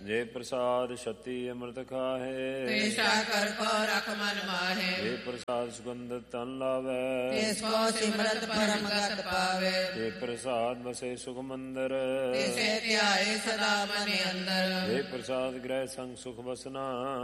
ਜੇ ਪ੍ਰਸਾਦ ਛਤੀ ਅੰਮ੍ਰਿਤ ਖਾਹੇ, ਤ੍ਰਿਸ਼ਾ ਕਰ ਕੋ ਰਖ ਮਨ ਮਾਹੇ। ਜੇ ਪ੍ਰਸਾਦ ਸੁਗੰਧਿਤ ਤਨ ਲਾਵੈ, ਤਿਸ ਕੋ ਸਿਮਰਤ ਪਰਮ ਗਤ ਪਾਵੇ। ਜੇ ਪ੍ਰਸਾਦ ਵਸੇ ਸੁਖ ਮੰਦਰ, ਤਿਸੇ ਧਿਆਏ ਸਦਾ ਮਨ ਅੰਦਰ। ਜੇ ਪ੍ਰਸਾਦ ਗ੍ਰਹਿ ਸੰਗ ਸੁਖ ਵਸਨਾ,